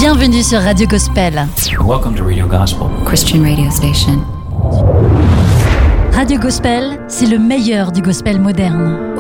Bienvenue sur Radio Gospel. Welcome to Radio Gospel. Christian radio station. Radio Gospel, c'est le meilleur du gospel moderne.